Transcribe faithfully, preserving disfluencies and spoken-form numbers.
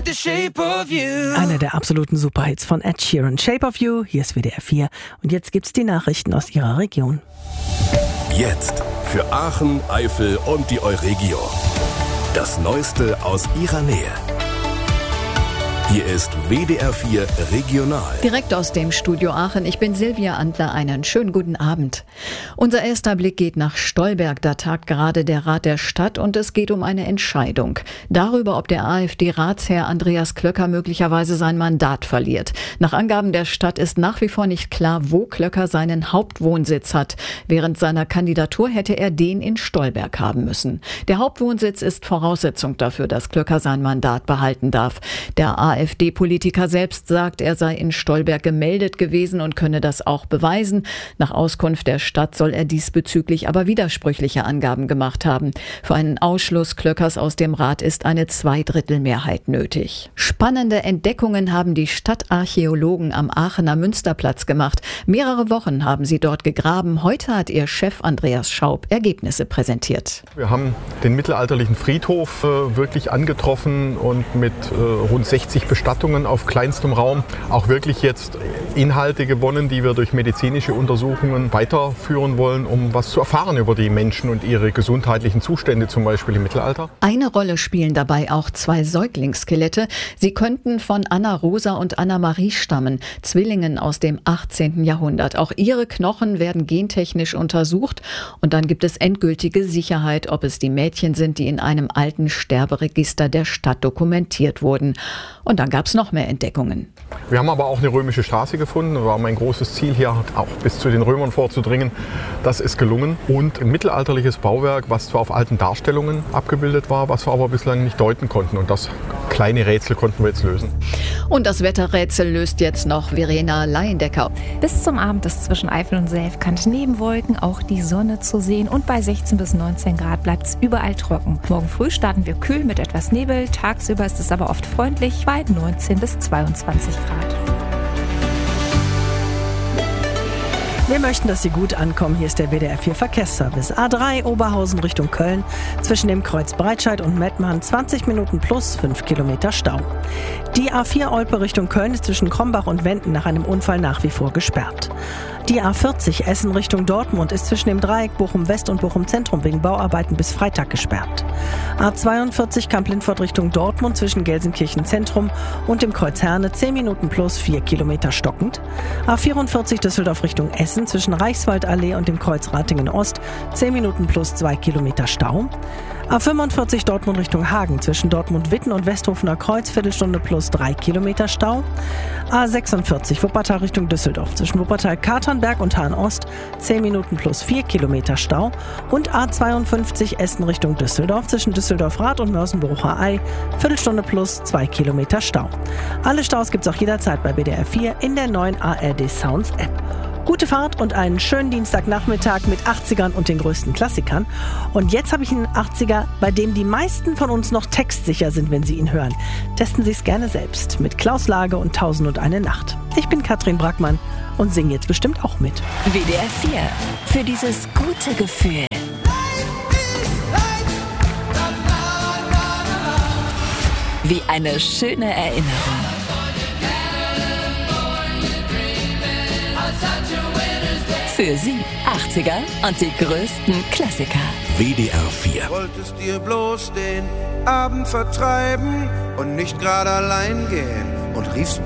with the shape of you. Einer der absoluten Superhits von Ed Sheeran, Shape of You. Hier ist W D R vier. Und jetzt gibt's die Nachrichten aus Ihrer Region. Jetzt für Aachen, Eifel und die Euregio. Das Neueste aus Ihrer Nähe. Hier ist W D R vier Regional. Direkt aus dem Studio Aachen. Ich bin Silvia Antler. Einen schönen guten Abend. Unser erster Blick geht nach Stolberg. Da tagt gerade der Rat der Stadt und es geht um eine Entscheidung darüber, ob der AfD-Ratsherr Andreas Klöcker möglicherweise sein Mandat verliert. Nach Angaben der Stadt ist nach wie vor nicht klar, wo Klöcker seinen Hauptwohnsitz hat. Während seiner Kandidatur hätte er den in Stolberg haben müssen. Der Hauptwohnsitz ist Voraussetzung dafür, dass Klöcker sein Mandat behalten darf. Der AfD-Politiker selbst sagt, er sei in Stolberg gemeldet gewesen und könne das auch beweisen. Nach Auskunft der Stadt soll er diesbezüglich aber widersprüchliche Angaben gemacht haben. Für einen Ausschluss Klöckers aus dem Rat ist eine Zweidrittelmehrheit nötig. Spannende Entdeckungen haben die Stadtarchäologen am Aachener Münsterplatz gemacht. Mehrere Wochen haben sie dort gegraben. Heute hat ihr Chef Andreas Schaub Ergebnisse präsentiert. Wir haben den mittelalterlichen Friedhof äh, wirklich angetroffen und mit äh, rund sechzig Bestattungen auf kleinstem Raum auch wirklich jetzt Inhalte gewonnen, die wir durch medizinische Untersuchungen weiterführen wollen, um was zu erfahren über die Menschen und ihre gesundheitlichen Zustände, zum Beispiel im Mittelalter. Eine Rolle spielen dabei auch zwei Säuglingsskelette. Sie könnten von Anna Rosa und Anna Marie stammen, Zwillingen aus dem achtzehnten Jahrhundert. Auch ihre Knochen werden gentechnisch untersucht und dann gibt es endgültige Sicherheit, ob es die Mädchen sind, die in einem alten Sterberegister der Stadt dokumentiert wurden. Und dann gab es noch mehr Entdeckungen. Wir haben aber auch eine römische Straße gefunden. Das war mein großes Ziel hier, auch bis zu den Römern vorzudringen. Das ist gelungen. Und ein mittelalterliches Bauwerk, was zwar auf alten Darstellungen abgebildet war, was wir aber bislang nicht deuten konnten. Und das kleine Rätsel konnten wir jetzt lösen. Und das Wetterrätsel löst jetzt noch Verena Laiendecker. Bis zum Abend ist zwischen Eifel und Selfkant Nebenwolken auch die Sonne zu sehen. Und bei sechzehn bis neunzehn Grad bleibt es überall trocken. Morgen früh starten wir kühl mit etwas Nebel. Tagsüber ist es aber oft freundlich bei neunzehn bis zweiundzwanzig Grad. Wir möchten, dass Sie gut ankommen. Hier ist der W D R vier Verkehrsservice. A drei Oberhausen Richtung Köln. Zwischen dem Kreuz Breitscheid und Mettmann zwanzig Minuten plus fünf Kilometer Stau. Die A vier Olpe Richtung Köln ist zwischen Krombach und Wenden nach einem Unfall nach wie vor gesperrt. Die A vierzig Essen Richtung Dortmund ist zwischen dem Dreieck Bochum West und Bochum Zentrum wegen Bauarbeiten bis Freitag gesperrt. A zweiundvierzig Kamp-Lindfort Richtung Dortmund zwischen Gelsenkirchen Zentrum und dem Kreuz Herne zehn Minuten plus vier Kilometer stockend. A vierundvierzig Düsseldorf Richtung Essen zwischen Reichswaldallee und dem Kreuz Ratingen Ost zehn Minuten plus zwei Kilometer Stau. A fünfundvierzig Dortmund Richtung Hagen zwischen Dortmund-Witten und Westhofener Kreuz Viertelstunde plus drei Kilometer Stau. A sechsundvierzig Wuppertal Richtung Düsseldorf zwischen Wuppertal-Katernberg und Hahn-Ost zehn Minuten plus vier Kilometer Stau. Und A zweiundfünfzig Essen Richtung Düsseldorf zwischen Düsseldorf-Rath und Mörsenbrucher Ei Viertelstunde plus zwei Kilometer Stau. Alle Staus gibt's auch jederzeit bei W D R vier in der neuen A R D Sounds App. Gute Fahrt und einen schönen Dienstagnachmittag mit achtzigern und den größten Klassikern. Und jetzt habe ich einen achtziger, bei dem die meisten von uns noch textsicher sind, wenn Sie ihn hören. Testen Sie es gerne selbst mit Klaus Lage und Tausend und eine Nacht. Ich bin Katrin Brackmann und singe jetzt bestimmt auch mit. W D R vier. Für dieses gute Gefühl. Wie eine schöne Erinnerung. Für Sie achtziger und die größten Klassiker. W D R vier. Wolltest dir bloß den Abend vertreiben und nicht gerade allein gehen und riefst